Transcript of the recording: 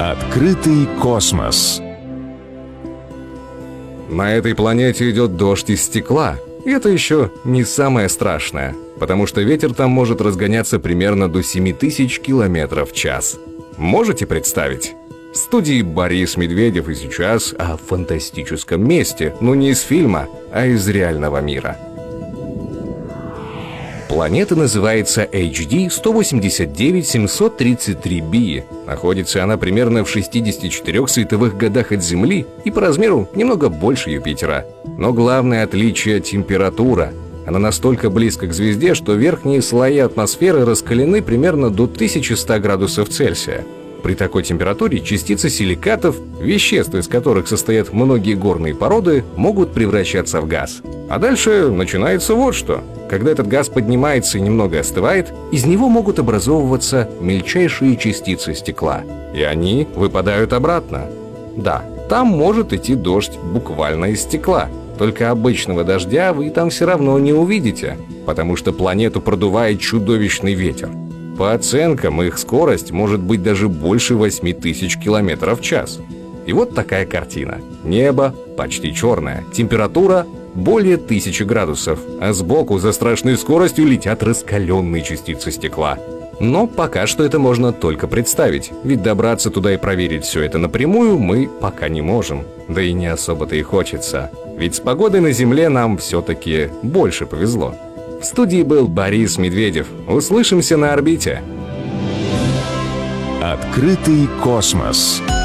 Открытый космос. На этой планете идет дождь из стекла. И это еще не самое страшное, потому что ветер там может разгоняться примерно до 7000 км в час. Можете представить? В студии Борис Медведев и сейчас о фантастическом месте, но не из фильма, а из реального мира. Планета называется HD 189-733b. Находится она примерно в 64 световых годах от Земли и по размеру немного больше Юпитера. Но главное отличие – температура. Она настолько близко к звезде, что верхние слои атмосферы раскалены примерно до 1100 градусов Цельсия. При такой температуре частицы силикатов, веществ, из которых состоят многие горные породы, могут превращаться в газ. А дальше начинается вот что. Когда этот газ поднимается и немного остывает, из него могут образовываться мельчайшие частицы стекла. И они выпадают обратно. Да, там может идти дождь буквально из стекла. Только обычного дождя вы там все равно не увидите, потому что планету продувает чудовищный ветер. По оценкам, их скорость может быть даже больше 8000 км в час. И вот такая картина. Небо почти черное, температура более 1000 градусов, а сбоку за страшной скоростью летят раскаленные частицы стекла. Но пока что это можно только представить, ведь добраться туда и проверить все это напрямую мы пока не можем. Да и не особо-то и хочется, ведь с погодой на Земле нам все-таки больше повезло. В студии был Борис Медведев. Услышимся на орбите. Открытый космос.